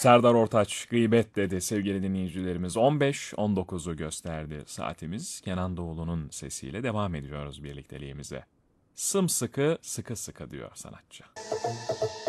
Serdar Ortaç gıybet dedi sevgili dinleyicilerimiz. 15.19'u gösterdi saatimiz. Kenan Doğulu'nun sesiyle devam ediyoruz birlikteliğimize. Sımsıkı sıkı sıkı diyor sanatçı.